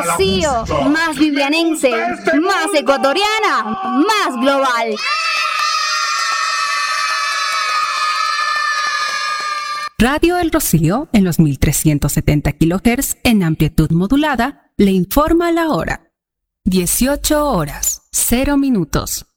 Rocío, más vivianense, más ecuatoriana, más global. Radio El Rocío, en los 1370 kHz en amplitud modulada, le informa la hora. 18 horas, 0 minutos.